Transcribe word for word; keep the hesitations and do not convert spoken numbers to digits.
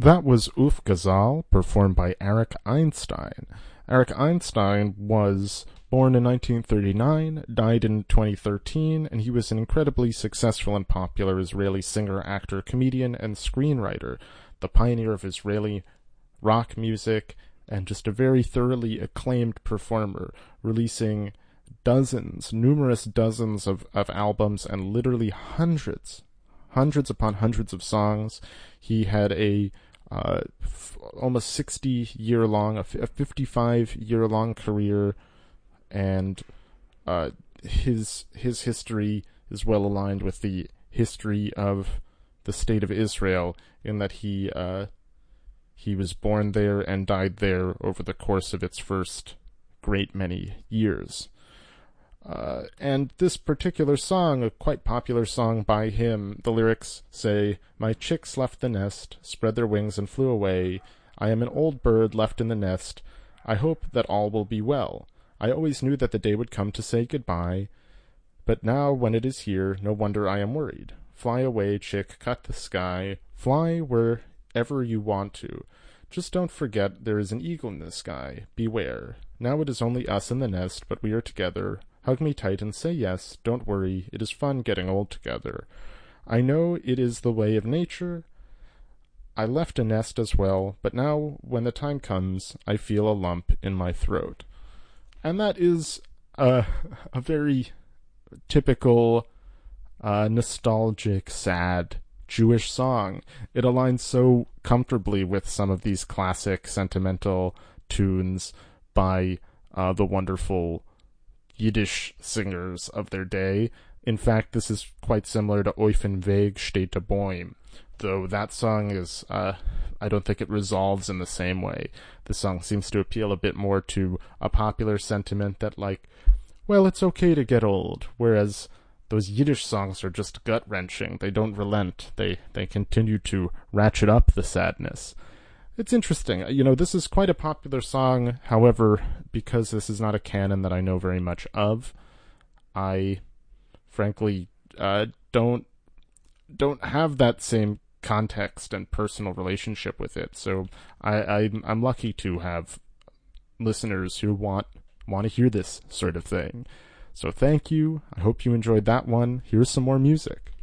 That was Uf Gazal, performed by Arik Einstein. Arik Einstein was born in nineteen thirty-nine, died in twenty thirteen, and he was an incredibly successful and popular Israeli singer, actor, comedian, and screenwriter, the pioneer of Israeli rock music, and just a very thoroughly acclaimed performer, releasing dozens, numerous dozens of, of albums and literally hundreds, hundreds upon hundreds of songs. He had a uh, f- almost sixty-year-long, a fifty-five-year-long career, and uh, his his history is well aligned with the history of the state of Israel, in that he uh, he was born there and died there over the course of its first great many years. Uh, and this particular song, a quite popular song by him, the lyrics say, "My chicks left the nest, spread their wings and flew away. I am an old bird left in the nest. I hope that all will be well. I always knew that the day would come to say goodbye. But now when it is here, no wonder I am worried. Fly away, chick, cut the sky. Fly wherever you want to. Just don't forget there is an eagle in the sky. Beware. Now it is only us in the nest, but we are together. Hug me tight and say yes. Don't worry. It is fun getting old together. I know it is the way of nature. I left a nest as well, but now, when the time comes, I feel a lump in my throat." And that is a, a very typical, uh, nostalgic, sad Jewish song. It aligns so comfortably with some of these classic, sentimental tunes by uh, the wonderful Yiddish singers of their day. In fact, this is quite similar to Auf dem Weg steht der Baum, though that song is, uh, I don't think it resolves in the same way. The song seems to appeal a bit more to a popular sentiment that, like, well, it's okay to get old, whereas those Yiddish songs are just gut-wrenching. They don't relent. They, they continue to ratchet up the sadness. It's interesting. You know, this is quite a popular song. However, because this is not a canon that I know very much of, I frankly uh, don't don't have that same context and personal relationship with it. So I, I I'm lucky to have listeners who want want to hear this sort of thing. So thank you. I hope you enjoyed that one. Here's some more music.